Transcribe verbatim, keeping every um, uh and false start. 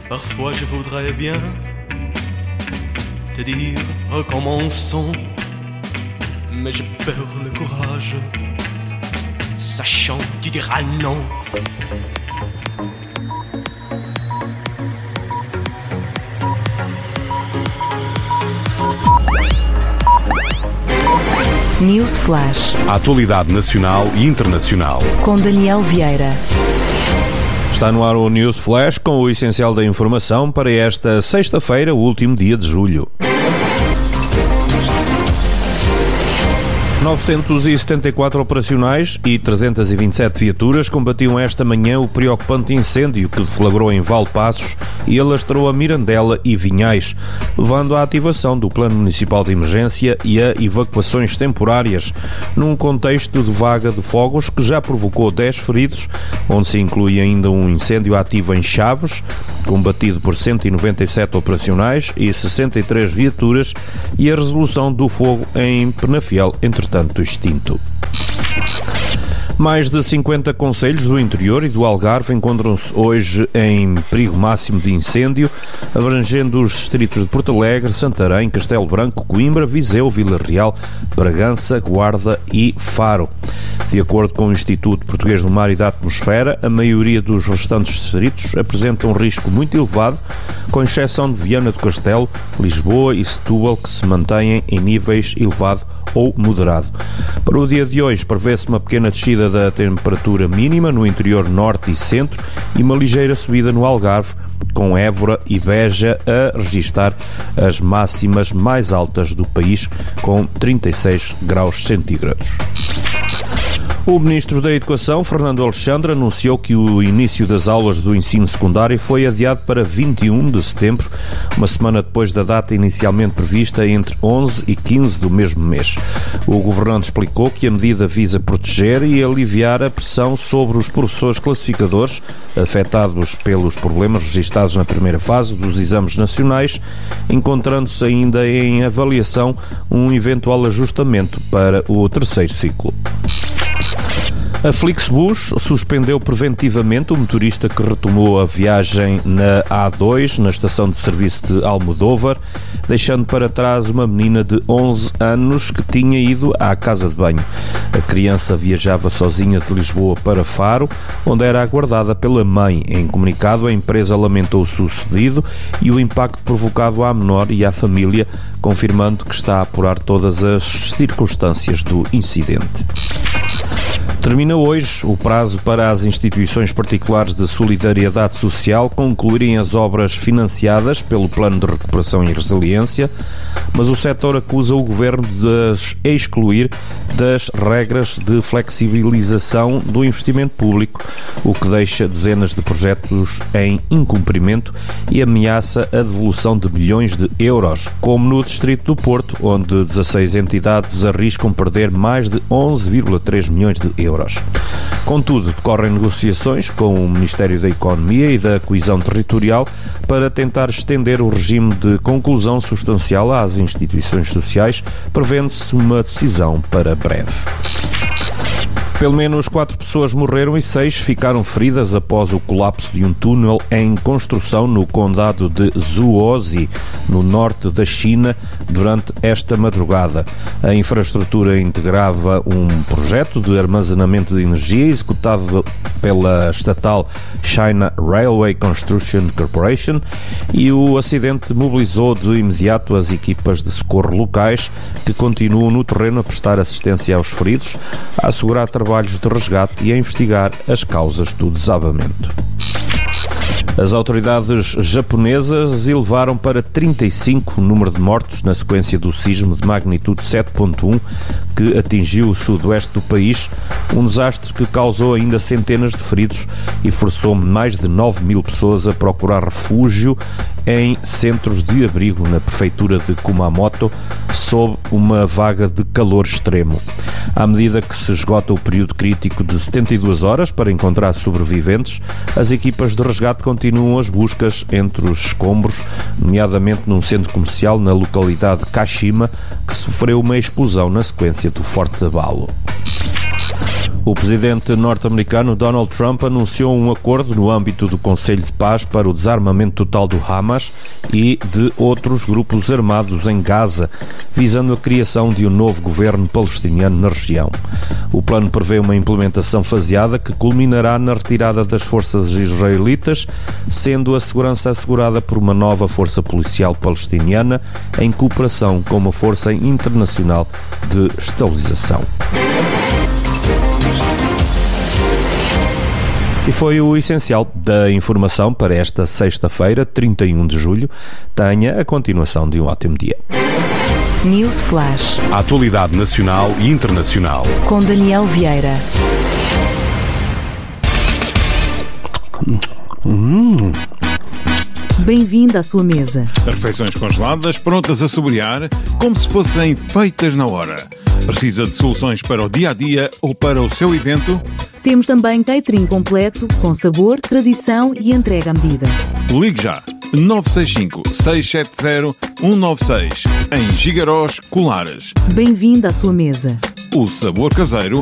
Parfois je voudrais bien te dire recommençons, mais je perds le courage, sachant que tu diras non. News Flash. A atualidade nacional e internacional. Com Daniel Vieira. Está no ar o News Flash com o essencial da informação para esta sexta-feira, o último dia de julho. novecentos e setenta e quatro operacionais e trezentas e vinte e sete viaturas combatiam esta manhã o preocupante incêndio que deflagrou em Valpaços e alastrou a Mirandela e Vinhais, levando à ativação do Plano Municipal de Emergência e a evacuações temporárias, num contexto de vaga de fogos que já provocou dez feridos, onde se inclui ainda um incêndio ativo em Chaves, combatido por cento e noventa e sete operacionais e sessenta e três viaturas, e a resolução do fogo em Penafiel, entretanto extinto. Mais de cinquenta concelhos do interior e do Algarve encontram-se hoje em perigo máximo de incêndio, abrangendo os distritos de Porto Alegre, Santarém, Castelo Branco, Coimbra, Viseu, Vila Real, Bragança, Guarda e Faro. De acordo com o Instituto Português do Mar e da Atmosfera, a maioria dos restantes distritos apresenta um risco muito elevado, com exceção de Viana do Castelo, Lisboa e Setúbal, que se mantêm em níveis elevado ou moderado. Para o dia de hoje prevê-se uma pequena descida da temperatura mínima no interior norte e centro e uma ligeira subida no Algarve, com Évora e Beja a registar as máximas mais altas do país, com trinta e seis graus centígrados. O Ministro da Educação, Fernando Alexandre, anunciou que o início das aulas do ensino secundário foi adiado para vinte e um de setembro, uma semana depois da data inicialmente prevista entre onze e quinze do mesmo mês. O governante explicou que a medida visa proteger e aliviar a pressão sobre os professores classificadores afetados pelos problemas registados na primeira fase dos exames nacionais, encontrando-se ainda em avaliação um eventual ajustamento para o terceiro ciclo. A Flixbus suspendeu preventivamente o motorista que retomou a viagem na A dois, na estação de serviço de Almodóvar, deixando para trás uma menina de onze anos que tinha ido à casa de banho. A criança viajava sozinha de Lisboa para Faro, onde era aguardada pela mãe. Em comunicado, a empresa lamentou o sucedido e o impacto provocado à menor e à família, confirmando que está a apurar todas as circunstâncias do incidente. Termina hoje o prazo para as instituições particulares de solidariedade social concluírem as obras financiadas pelo Plano de Recuperação e Resiliência, mas o setor acusa o Governo de as excluir das regras de flexibilização do investimento público, o que deixa dezenas de projetos em incumprimento e ameaça a devolução de bilhões de euros, como no Distrito do Porto, onde dezasseis entidades arriscam perder mais de onze vírgula três milhões de euros. Contudo, decorrem negociações com o Ministério da Economia e da Coesão Territorial para tentar estender o regime de conclusão substancial às instituições sociais, prevendo-se uma decisão para breve. Pelo menos quatro pessoas morreram e seis ficaram feridas após o colapso de um túnel em construção no condado de Zuozi, no norte da China, durante esta madrugada. A infraestrutura integrava um projeto de armazenamento de energia executado pela estatal China Railway Construction Corporation e o acidente mobilizou de imediato as equipas de socorro locais que continuam no terreno a prestar assistência aos feridos, a assegurar trabalhos de resgate e a investigar as causas do desabamento. As autoridades japonesas elevaram para trinta e cinco o número de mortos na sequência do sismo de magnitude sete ponto um que atingiu o sudoeste do país, um desastre que causou ainda centenas de feridos e forçou mais de nove mil pessoas a procurar refúgio em centros de abrigo na prefeitura de Kumamoto, sob uma vaga de calor extremo. À medida que se esgota o período crítico de setenta e duas horas para encontrar sobreviventes, as equipas de resgate continuam as buscas entre os escombros, nomeadamente num centro comercial na localidade de Kashima, que sofreu uma explosão na sequência do forte abalo. O presidente norte-americano Donald Trump anunciou um acordo no âmbito do Conselho de Paz para o desarmamento total do Hamas e de outros grupos armados em Gaza, visando a criação de um novo governo palestiniano na região. O plano prevê uma implementação faseada que culminará na retirada das forças israelitas, sendo a segurança assegurada por uma nova força policial palestiniana em cooperação com uma força internacional de estabilização. E foi o essencial da informação para esta sexta-feira, trinta e um de julho. Tenha a continuação de um ótimo dia. News Flash. A atualidade nacional e internacional. Com Daniel Vieira. Hum. Bem-vindo à sua mesa. Refeições congeladas, prontas a saborear, como se fossem feitas na hora. Precisa de soluções para o dia-a-dia ou para o seu evento? Temos também catering completo, com sabor, tradição e entrega à medida. Ligue já, nove seis cinco, seis sete zero, um nove seis, em Gigarós Colares. Bem-vindo à sua mesa. O sabor caseiro